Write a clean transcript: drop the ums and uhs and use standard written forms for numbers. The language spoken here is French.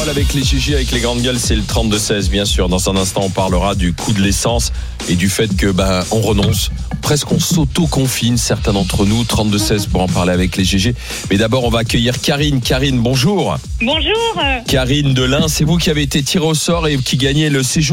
parole avec les GG, avec les grandes gueules, c'est le 32-16, bien sûr. Dans un instant, on parlera du coût de l'essence et du fait que, on renonce. Presque on s'auto-confine, certains d'entre nous. 32-16 pour en parler avec les GG. Mais d'abord, on va accueillir Karine. Karine, bonjour. Bonjour. Karine de l'Ain, c'est vous qui avez été tirée au sort et qui gagnez le séjour